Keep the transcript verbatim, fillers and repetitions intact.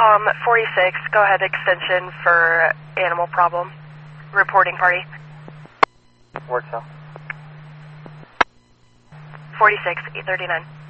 Com forty-six, go ahead, extension for animal problem. Reporting party. Word cell. forty-six, eight thirty-nine.